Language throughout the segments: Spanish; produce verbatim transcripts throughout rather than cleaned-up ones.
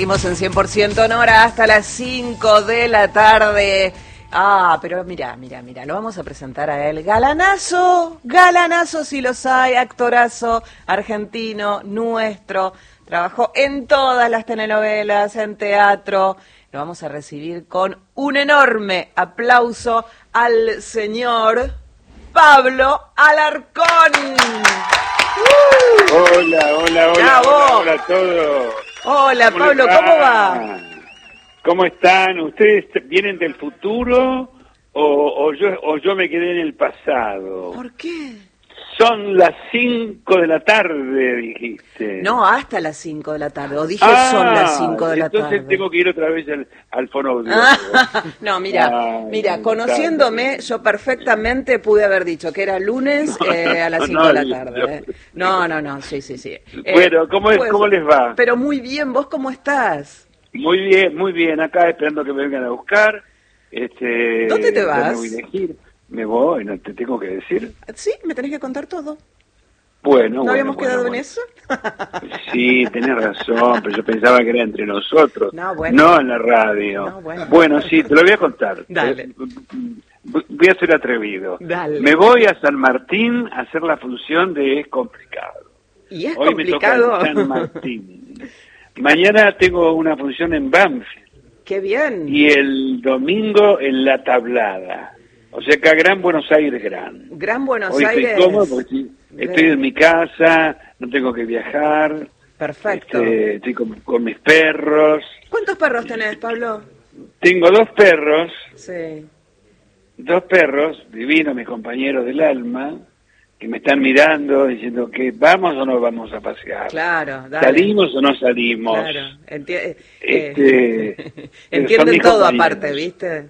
seguimos en cien por ciento Nora hasta las cinco de la tarde. Ah, pero mira, mira, mira, lo vamos a presentar a él. Galanazo, galanazo si los hay, actorazo argentino, nuestro. Trabajó en todas las telenovelas, en teatro. Lo vamos a recibir con un enorme aplauso al señor Pablo Alarcón. Uh. Hola, hola, hola, hola, hola a todos. Hola, ¿Cómo Pablo, ¿cómo va? ¿Cómo están? ¿Ustedes vienen del futuro o, o, yo, o yo me quedé en el pasado? ¿Por qué? Son las cinco de la tarde, dijiste. No, hasta las cinco de la tarde. O dije ah, son las cinco de la tarde. Entonces tengo que ir otra vez al, al fonoaudiólogo. Ah, no, mira, Ay, mira, conociéndome, yo perfectamente pude haber dicho que era lunes no, eh, a las cinco no, de la yo, tarde. yo, eh. No, no, no, sí, sí, sí. Eh, bueno, ¿cómo, es, pues, ¿cómo les va? Pero muy bien, ¿vos cómo estás? Muy bien, muy bien. Acá esperando que me vengan a buscar. Este, ¿Dónde te ya vas? me voy a elegir. Me voy, no te tengo que decir. Sí, me tenés que contar todo. Bueno, ¿No bueno, habíamos bueno, quedado bueno. en eso? Sí, tenés razón, pero yo pensaba que era entre nosotros, no, bueno. no en la radio. No, bueno. bueno, sí, te lo voy a contar. Dale. Voy a ser atrevido. Dale. Me voy a San Martín a hacer la función de Es Complicado. ¿Y es Hoy complicado? me toca en San Martín. Mañana tengo una función en Banfield. ¡Qué bien! Y el domingo en La Tablada. O sea, acá Gran Buenos Aires, Gran. Gran Buenos Hoy Aires. estoy cómodo porque estoy, estoy en mi casa, no tengo que viajar. Perfecto. Este, estoy con, con mis perros. ¿Cuántos perros tenés, Pablo? Tengo dos perros. Sí. Dos perros, divinos, mis compañeros del alma, que me están mirando diciendo que vamos o no vamos a pasear. Claro, dale. ¿Salimos o no salimos? Claro, Enti eh, este, entienden todo aparte, ¿viste?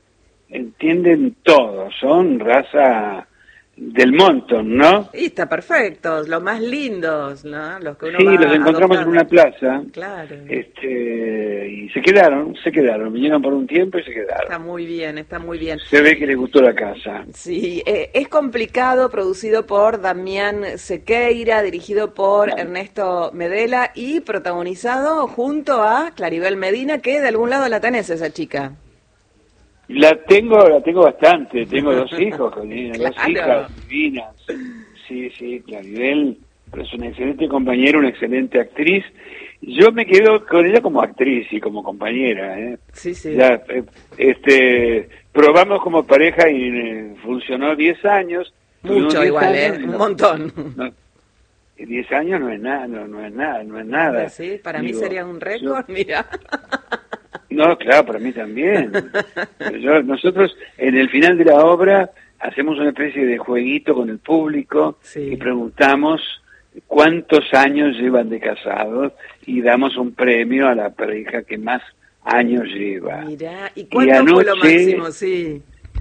Entienden todo, son raza del montón, ¿no? Y está perfecto, los más lindos, ¿no? Los que uno sí, va los encontramos adoptando. en una plaza. Claro. Este, y se quedaron, se quedaron, vinieron por un tiempo y se quedaron. Está muy bien, está muy bien. Se ve que les gustó la casa. Sí, eh, Es Complicado, producido por Damián Sequeira, dirigido por Ernesto Medela y protagonizado junto a Claribel Medina, que de algún lado la tenés esa chica. La tengo, la tengo bastante, tengo dos hijos, Colina, Claro. dos hijas divinas. Sí, sí, Claribel, pero es una excelente compañera, una excelente actriz. Yo me quedo con ella como actriz y como compañera, ¿eh? Sí, sí. Ya, eh, este, probamos como pareja y eh, funcionó diez años. Mucho diez igual, años, ¿eh? no, Un montón. No, diez años no es nada, no, no es nada, no es nada. Sí, para Digo, mí sería un récord, yo, mira. No, claro, para mí también. Yo, nosotros en el final de la obra hacemos una especie de jueguito con el público sí. y preguntamos cuántos años llevan de casados y damos un premio a la pareja que más años lleva. Mirá, ¿y cuánto y anoche, fue lo máximo? Sí.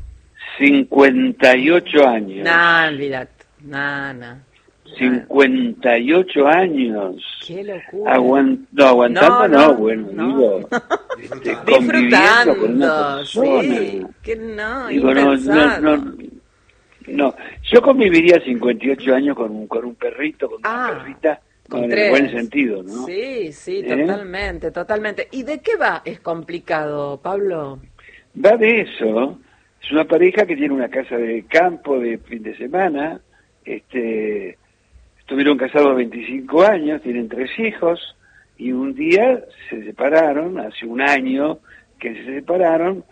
cincuenta y ocho años. Nah, olvidate. Nah, nah. cincuenta y ocho años. ¡Qué locura! Aguant no, aguantando no, no, no bueno, no. digo, este, disfrutando, con una persona. sí, que no, digo, no, no, no, no, yo conviviría cincuenta y ocho años con un, con un perrito, con ah, una perrita, con en tres. el buen sentido, ¿no? Sí, sí, ¿Eh? totalmente, totalmente. ¿Y de qué va? Es complicado, Pablo. Va de eso. Es una pareja que tiene una casa de campo de fin de semana, este... Estuvieron casados veinticinco años, tienen tres hijos, y un día se separaron, hace un año que se separaron,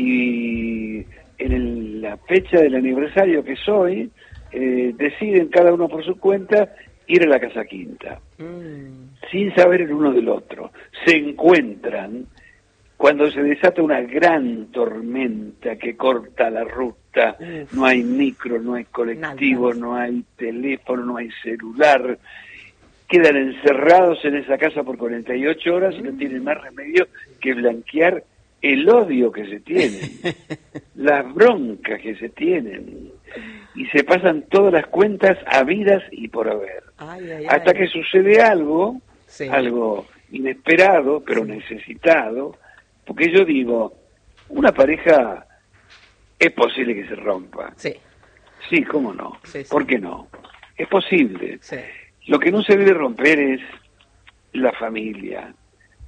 y en el, la fecha del aniversario que es hoy, eh, deciden cada uno por su cuenta ir a la Casa Quinta, mm. sin saber el uno del otro. Se encuentran cuando se desata una gran tormenta que corta la ruta. Uf. No hay micro, no hay colectivo, Nada. No hay teléfono, no hay celular. Quedan encerrados en esa casa por cuarenta y ocho horas y no tienen más remedio que blanquear el odio que se tienen, las broncas que se tienen, y se pasan todas las cuentas habidas y por haber. Ay, ay, Hasta ay. que sucede algo, sí. algo inesperado, pero sí. necesitado, porque yo digo, una pareja es posible que se rompa. Sí. Sí, ¿cómo no? Sí, sí. ¿Por qué no? Es posible. Sí. Lo que no se debe romper es la familia.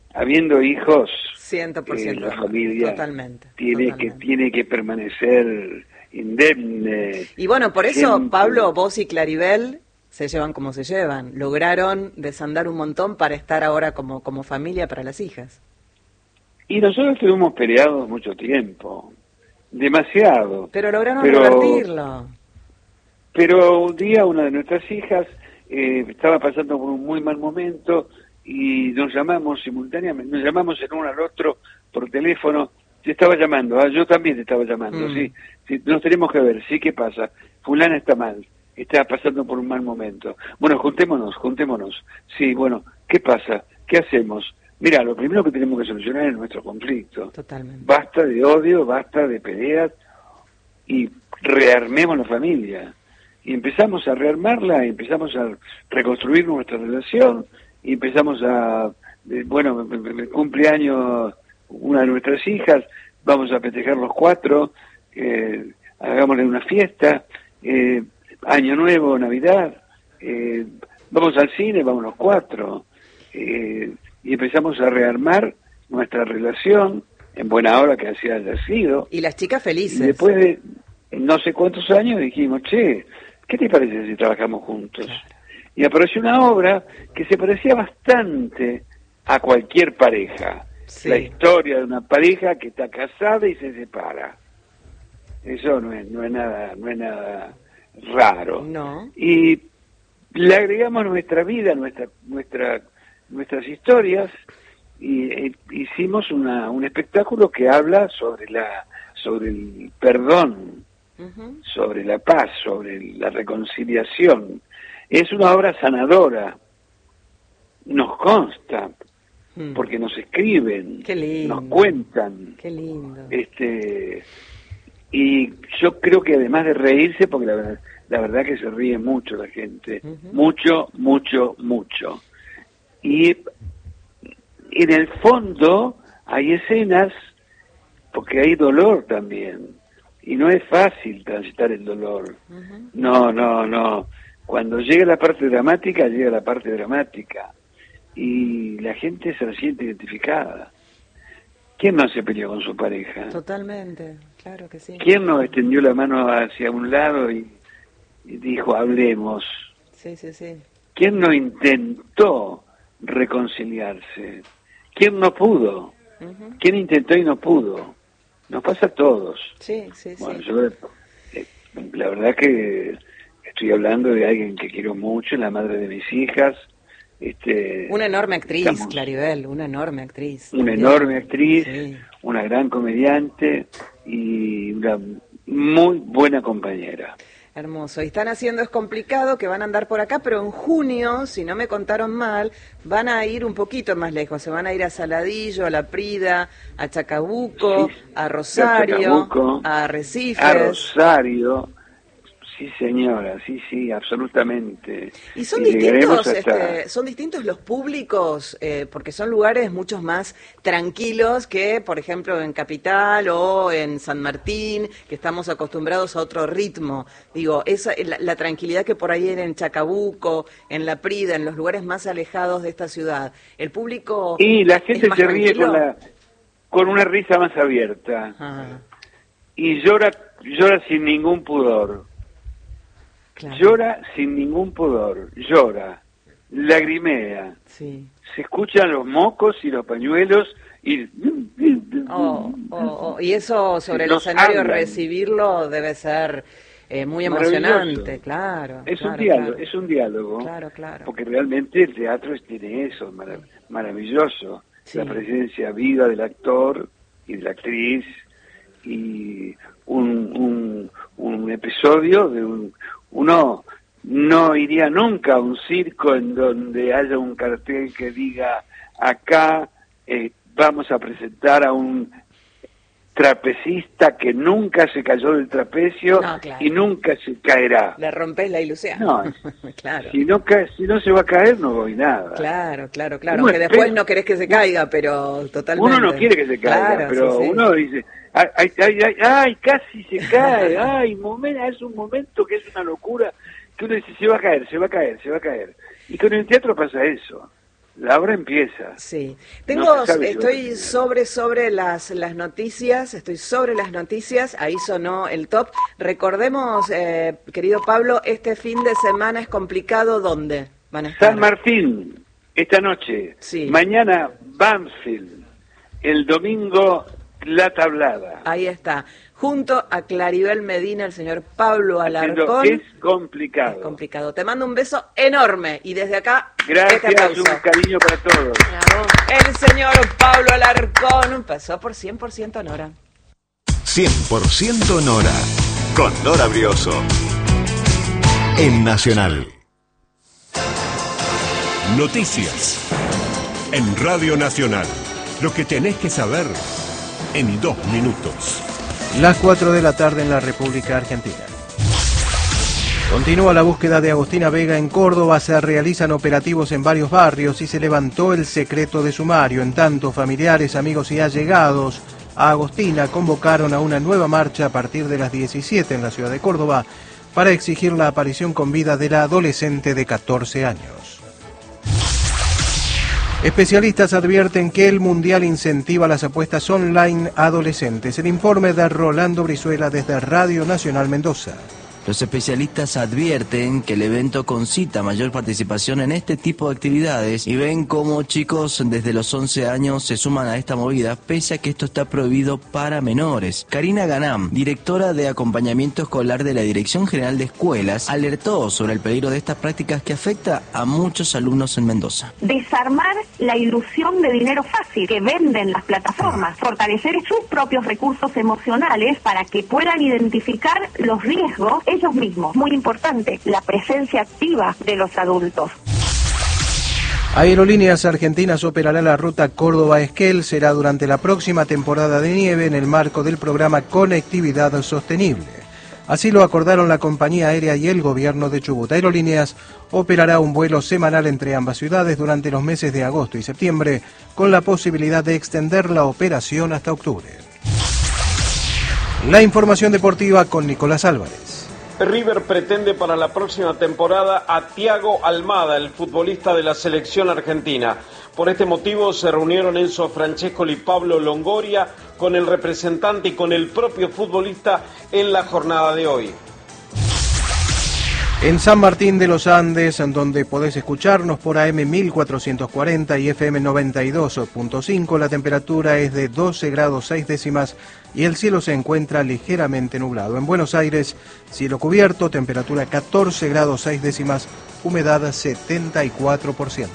habiendo hijos, cien por ciento eh, la familia totalmente, tiene totalmente. que tiene que permanecer indemne. Y bueno, por eso, Gente... Pablo, vos y Claribel se llevan como se llevan. Lograron desandar un montón para estar ahora como, como familia para las hijas. Y nosotros estuvimos peleados mucho tiempo, demasiado. Pero lograron pero, revertirlo. Pero un día una de nuestras hijas eh, estaba pasando por un muy mal momento y nos llamamos simultáneamente, nos llamamos el uno al otro por teléfono. Te estaba llamando, ah, yo también te estaba llamando, Mm. sí, sí, nos tenemos que ver, sí, ¿qué pasa? Fulana está mal, está pasando por un mal momento. Bueno, juntémonos, juntémonos. Sí, bueno, ¿qué pasa? ¿Qué hacemos? Mira, lo primero que tenemos que solucionar es nuestro conflicto. Totalmente. Basta de odio, basta de peleas y rearmemos la familia. Y empezamos a rearmarla, y empezamos a reconstruir nuestra relación, y empezamos a, eh, bueno, el cumpleaños una de nuestras hijas, vamos a festejar los cuatro, eh, hagámosle una fiesta, eh, Año Nuevo, Navidad, eh, vamos al cine, vamos los cuatro, eh, y empezamos a rearmar nuestra relación, en buena hora que así haya sido. Y las chicas felices. Y después de no sé cuántos años dijimos, che, ¿qué te parece si trabajamos juntos? Claro. Y apareció una obra que se parecía bastante a cualquier pareja. Sí. La historia de una pareja que está casada y se separa. Eso no es, no es nada, no es nada raro. No. Y le agregamos nuestra vida, nuestra, nuestra, nuestras historias, y e, hicimos una, un espectáculo que habla sobre la, sobre el perdón, Uh-huh. sobre la paz, sobre la reconciliación. Es una obra sanadora, nos consta, Mm. porque nos escriben, Qué lindo. nos cuentan, Qué lindo. este, y yo creo que además de reírse, porque la verdad, la verdad que se ríe mucho la gente, Uh-huh. mucho, mucho, mucho. Y en el fondo hay escenas, porque hay dolor también, y no es fácil transitar el dolor. Uh-huh. No, no, no. Cuando llega la parte dramática, llega la parte dramática. Y la gente se siente identificada. ¿Quién no se peleó con su pareja? Totalmente, claro que sí. ¿Quién no extendió la mano hacia un lado y, y dijo, hablemos? Sí, sí, sí. ¿Quién no intentó reconciliarse? ¿Quién no pudo? Uh-huh. ¿Quién intentó y no pudo? Nos pasa a todos. Sí, sí, Bueno, sí. yo, eh, la verdad que estoy hablando de alguien que quiero mucho, la madre de mis hijas. Este, Una enorme actriz, estamos- Claribel, una enorme actriz. Una también. enorme actriz, Sí. una gran comediante y una muy buena compañera. Hermoso. Y están haciendo Es Complicado, que van a andar por acá, pero en junio, si no me contaron mal, van a ir un poquito más lejos. Se van a ir a Saladillo, a La Prida, a Chacabuco, Sí, a Rosario, Chacabuco, a Arrecifes. A Rosario, sí señora, sí, sí, absolutamente. Y son Y llegaremos distintos, hasta- este, son distintos los públicos, eh, porque son lugares muchos más tranquilos que, por ejemplo, en Capital o en San Martín, que estamos acostumbrados a otro ritmo. Digo, esa, la, la tranquilidad que por ahí era en Chacabuco, en La Prida, en los lugares más alejados de esta ciudad. El público Y la gente es más se ríe tranquilo. con, la, con una risa más abierta Ah, y llora, llora sin ningún pudor. claro. Llora sin ningún pudor, llora, lagrimea, Sí. se escuchan los mocos y los pañuelos y... Oh, oh, oh. Y eso sobre el Nos escenario, hablan. recibirlo debe ser eh, muy Maravilloso. emocionante, claro. Es claro, un diálogo, claro. es un diálogo, Claro, claro. porque realmente el teatro es- tiene eso, marav- maravilloso, Sí. la presencia viva del actor y de la actriz y un, un, un episodio de un... Uno no iría nunca a un circo en donde haya un cartel que diga acá eh, vamos a presentar a un trapecista que nunca se cayó del trapecio No, claro. y nunca se caerá. Le rompes la ilusión. No, claro. Si no, ca- si no se va a caer, no voy nada. Claro, claro, claro. Uno Que espera- después no querés que se caiga, pero totalmente. Uno no quiere que se caiga, Claro, pero sí, sí. uno dice, ay, ay, ay, ay, ay, casi se cae, ay, momento, es un momento que es una locura, que uno dice, se va a caer, se va a caer, se va a caer. Y con el teatro pasa eso. La obra empieza. Sí. Tengo, No se sabe estoy si sobre, sobre las, las noticias, estoy sobre las noticias, ahí sonó el top. Recordemos, eh, querido Pablo, este fin de semana es complicado, ¿dónde van a estar? San Martín, esta noche. Sí. Mañana, Banfield. El domingo, La Tablada. Ahí está. Junto a Claribel Medina, el señor Pablo Alarcón. Es complicado. Es complicado. Te mando un beso enorme y desde acá, Gracias, este aplauso. un cariño para todos. Bravo. El señor Pablo Alarcón pasó por cien por ciento Nora. cien por ciento Nora, con Nora Brioso. En Nacional. Noticias. En Radio Nacional. Lo que tenés que saber en dos minutos. Las cuatro de la tarde en la República Argentina. Continúa la búsqueda de Agostina Vega en Córdoba, se realizan operativos en varios barrios y se levantó el secreto de sumario. En tanto, familiares, amigos y allegados a Agostina convocaron a una nueva marcha a partir de las diecisiete en la ciudad de Córdoba para exigir la aparición con vida de la adolescente de catorce años. Especialistas advierten que el Mundial incentiva las apuestas online adolescentes. El informe de Rolando Brizuela desde Radio Nacional Mendoza. Los especialistas advierten que el evento concita mayor participación en este tipo de actividades y ven cómo chicos desde los once años se suman a esta movida, pese a que esto está prohibido para menores. Karina Ganam, directora de acompañamiento escolar de la Dirección General de Escuelas, alertó sobre el peligro de estas prácticas que afecta a muchos alumnos en Mendoza. Desarmar la ilusión de dinero fácil que venden las plataformas, fortalecer sus propios recursos emocionales para que puedan identificar los riesgos ellos mismos. Muy importante, la presencia activa de los adultos. Aerolíneas Argentinas operará la ruta Córdoba-Esquel, será durante la próxima temporada de nieve en el marco del programa Conectividad Sostenible. Así lo acordaron la compañía aérea y el gobierno de Chubut. Aerolíneas operará un vuelo semanal entre ambas ciudades durante los meses de agosto y septiembre, con la posibilidad de extender la operación hasta octubre. La información deportiva con Nicolás Álvarez. River pretende para la próxima temporada a Thiago Almada, el futbolista de la selección argentina. Por este motivo se reunieron Enzo Francescoli y Pablo Longoria con el representante y con el propio futbolista en la jornada de hoy. En San Martín de los Andes, en donde podés escucharnos por A M mil cuatrocientos cuarenta y F M noventa y dos punto cinco, la temperatura es de doce grados seis décimas y el cielo se encuentra ligeramente nublado. En Buenos Aires, cielo cubierto, temperatura catorce grados seis décimas, humedad setenta y cuatro por ciento.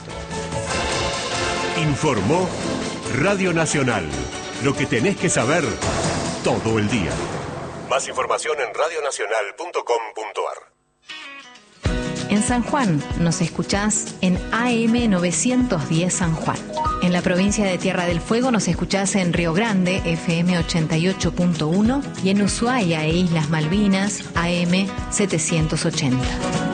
Informó Radio Nacional. Lo que tenés que saber todo el día. Más información en radio nacional punto com punto a r. En San Juan nos escuchás en A M novecientos diez San Juan. En la provincia de Tierra del Fuego nos escuchás en Río Grande, F M ochenta y ocho punto uno, y en Ushuaia e Islas Malvinas, A M setecientos ochenta.